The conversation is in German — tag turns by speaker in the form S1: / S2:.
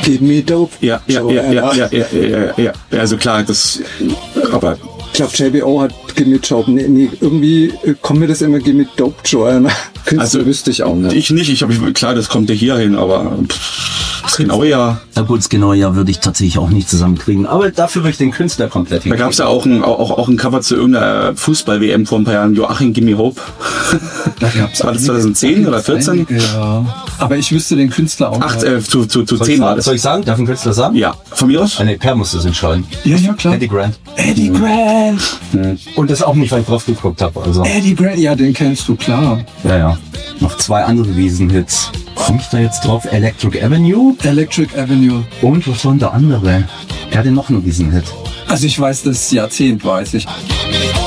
S1: Give me dope.
S2: Ja. Also klar, das, aber
S1: ich glaube, JBO hat Give me dope. Nee, irgendwie kommt mir das immer Give me dope Joanna.
S2: Also
S1: wüsste ich auch nicht.
S2: Ich nicht, klar, das kommt ja hier hin, aber das genaue Jahr.
S3: Na gut, das genaue Jahr würde ich tatsächlich auch nicht zusammenkriegen, aber dafür würde ich den Künstler komplett
S2: Da
S3: hinkriegen.
S2: gab es ja auch ein Cover zu irgendeiner Fußball-WM vor ein paar Jahren, Joachim Gimme Hope. War das 2010 oder 14?
S1: Ja, aber ich wüsste den Künstler auch.
S2: Zu 10 war das.
S3: Soll ich sagen? Darf ein Künstler sagen?
S2: Ja, von mir aus?
S3: Nee, Per muss das entscheiden.
S1: Ja, klar.
S3: Eddie Grant.
S1: Eddie Grant.
S3: Und das auch nicht, weil ich drauf geguckt habe. Also.
S1: Eddie Grant, ja, den kennst du, klar.
S3: Ja. Noch 2 andere Wiesenhits. Komme ich da jetzt drauf? Electric Avenue?
S1: Electric Avenue.
S3: Und was war denn der andere? Er hatte noch einen Wiesenhit.
S1: Also ich weiß, das Jahrzehnt weiß ich.